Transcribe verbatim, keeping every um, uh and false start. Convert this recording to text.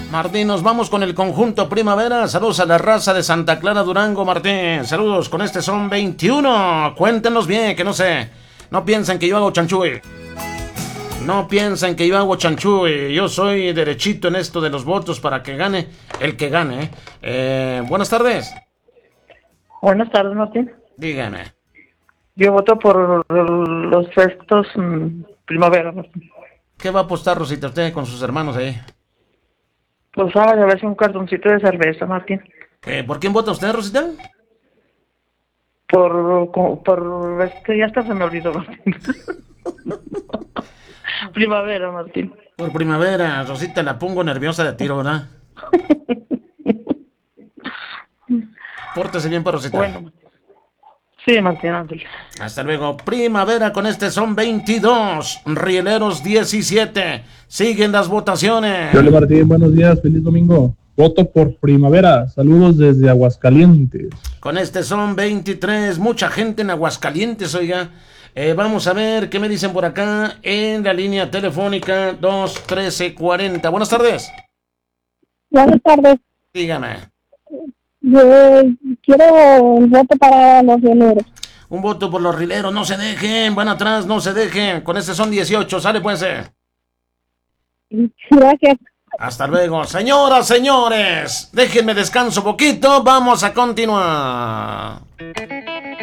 Martín, nos vamos con el conjunto Primavera. Saludos a la raza de Santa Clara, Durango, Martín. Saludos, con este son veintiuno. Cuéntenos bien, que no sé. No piensen que yo hago chanchúi. No piensen que yo hago chanchúi. Yo soy derechito en esto de los votos para que gane el que gane. Eh, eh buenas tardes. Buenas tardes, Martín. Dígame. Yo voto por los festos mmm, Primavera, Martín. ¿Qué va a apostar, Rosita, usted con sus hermanos ahí? Pues vamos a ver si un cartoncito de cerveza, Martín. Eh, ¿Por quién vota usted, Rosita? Por, por este, ya hasta se me olvidó, Martín. Primavera, Martín. Por Primavera, Rosita, la pongo nerviosa de tiro, ¿verdad? Pórtese bien, para Rosita. Bueno, sí, Martín, Ángel. Hasta luego. Primavera, con este son veintidós. Rieleros diecisiete. Siguen las votaciones. Hola Martín, buenos días, feliz domingo. Voto por Primavera. Saludos desde Aguascalientes. Con este son veintitrés. Mucha gente en Aguascalientes, oiga. Eh, vamos a ver qué me dicen por acá en la línea telefónica dos trece cuarenta. Buenas tardes. Buenas tardes. Dígame. Yo quiero un voto para los rieleros. Un voto por los rieleros. No se dejen. Van atrás, no se dejen. Con este son dieciocho. Sale, puede ser. Gracias. Hasta luego. Señoras, señores, déjenme descanso poquito. Vamos a continuar.